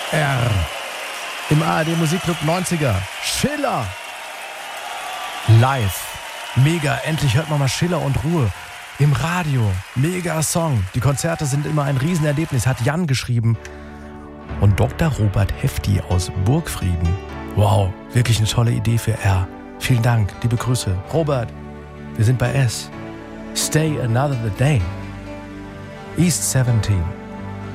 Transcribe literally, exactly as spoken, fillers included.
R. Im A R D Musikclub neunziger. Schiller. Live. Mega, endlich hört man mal Schiller und Ruhe. Im Radio. Mega Song. Die Konzerte sind immer ein Riesenerlebnis, hat Jan geschrieben. Und Doktor Robert Hefti aus Burgfrieden. Wow, wirklich eine tolle Idee für R. Vielen Dank, liebe Grüße. Robert, wir sind bei S. Stay another day. East siebzehn.